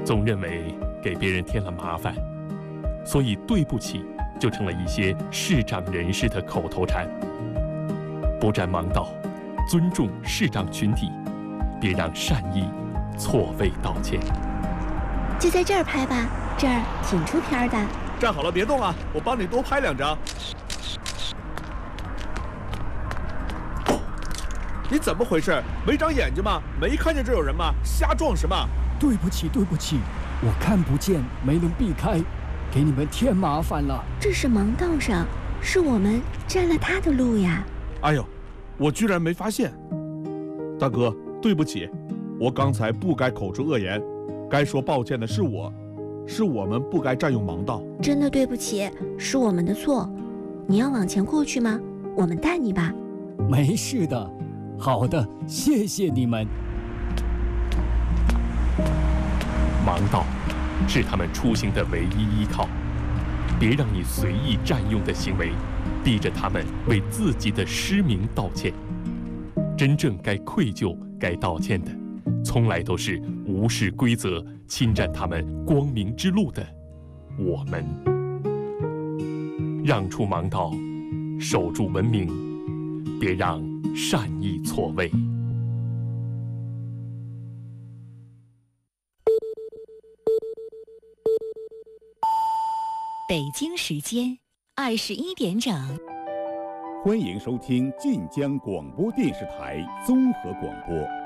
总认为给别人添了麻烦，所以对不起就成了一些视障人士的口头禅。不占盲道，尊重视障群体，别让善意错位道歉。 就在这儿拍吧，这儿挺出片的。 站好了，别动啊，我帮你多拍2张。你怎么回事？没长眼睛吗？没看见这有人吗？瞎撞什么？ 对不起，我看不见，没能避开，给你们添麻烦了。 这是盲道上，是我们占了他的路呀。 哎呦，我居然没发现。大哥，对不起，我刚才不该口出恶言，该说抱歉的是我，是我们不该占用盲道。 真的对不起，是我们的错。你要往前过去吗？我们带你吧。 没事的。好的，谢谢你们。 盲道是他们出行的唯一依靠，别让你随意占用的行为逼着他们为自己的失明道歉。真正该愧疚、该道歉的，从来都是无视规则、侵占他们光明之路的我们。让出盲道，守住文明，别让善意错位。 北京时间21点整， 欢迎收听晋江广播电视台综合广播。